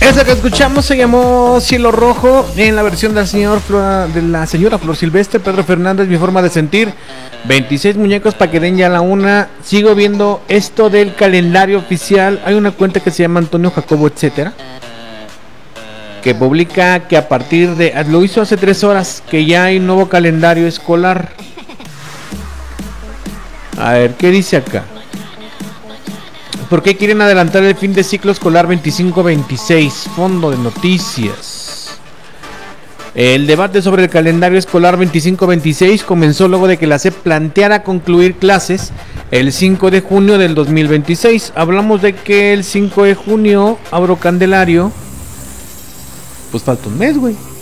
Esa que escuchamos se llamó Cielo Rojo en la versión de la señora Flor Silvestre. Pedro Fernández, Mi Forma de Sentir. 26 muñecos para que den ya la una. Sigo viendo esto del calendario oficial. Hay una cuenta que se llama Antonio Jacobo, etcétera, que publica que a partir de... Lo hizo hace 3 horas, que ya hay un nuevo calendario escolar. A ver, ¿qué dice acá? ¿Por qué quieren adelantar el fin de ciclo escolar 25-26? Fondo de noticias. El debate sobre el calendario escolar 25-26 comenzó luego de que la SEP planteara concluir clases el 5 de junio del 2026. Hablamos de que el 5 de junio, abro Candelario, pues falta un mes, güey.